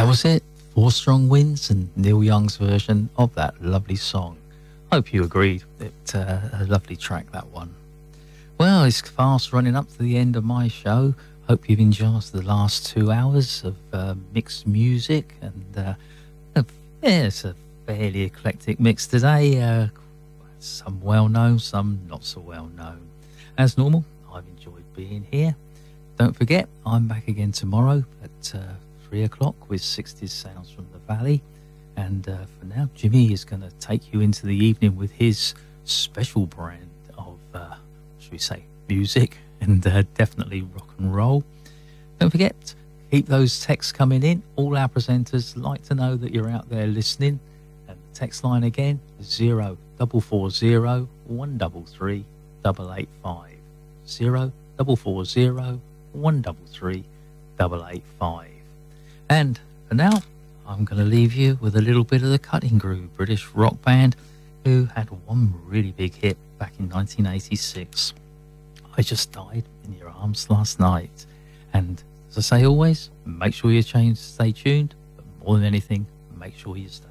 was it. Four Strong Winds and Neil Young's version of that lovely song. Hope you agreed. It's a lovely track, that one. Well, it's fast running up to the end of my show. Hope you've enjoyed the last 2 hours of mixed music. And it's a fairly eclectic mix today. Some well-known, some not so well-known. As normal, I've enjoyed being here. Don't forget, I'm back again tomorrow at 3 o'clock with 60s Sounds from the Valley. And for now, Jimmy is going to take you into the evening with his special brand of, should we say, music and definitely rock and roll. Don't forget, keep those texts coming in. All our presenters like to know that you're out there listening. And the text line again is 0440 133 885. 0440 133 885. And for now, I'm going to leave you with a little bit of the Cutting Crew, British rock band who had one really big hit back in 1986. I Just Died in Your Arms Last Night. And as I say always, make sure you stay tuned, but more than anything, make sure you stay